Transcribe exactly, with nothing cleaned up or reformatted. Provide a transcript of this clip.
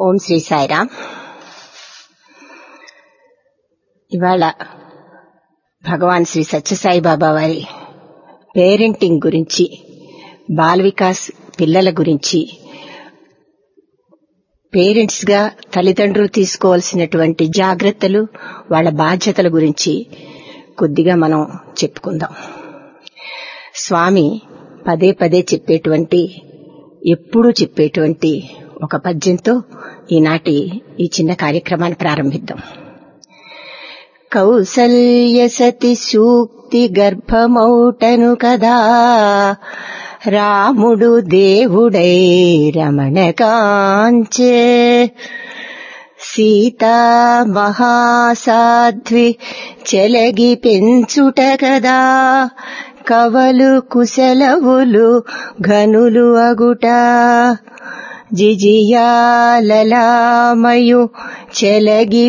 ఓం శ్రీ సాయిరామ్. ఇవాళ భగవాన్ శ్రీ సత్యసాయి బాబా వారి పేరెంటింగ్ గురించి, బాల్ వికాస్ పిల్లల గురించి, పేరెంట్స్ గా తల్లిదండ్రులు తీసుకోవాల్సినటువంటి జాగ్రత్తలు, వాళ్ళ బాధ్యతల గురించి కొద్దిగా మనం చెప్పుకుందాం. స్వామి పదే పదే చెప్పేటువంటి, ఎప్పుడూ చెప్పేటువంటి ఒక పద్యంతో ఈనాటి ఈ చిన్న కార్యక్రమాన్ని ప్రారంభిద్దాం. కౌసల్య సతి సూక్తి గర్భమౌటను కదా, రాముడు దేవుడై రమణ కాంచే, సీతా మహాసాధ్వి చెలగి పెంచుట కదా, కవలు కుశలవులు ఘనులు అగుట, జిజియాలలామయు చెలగి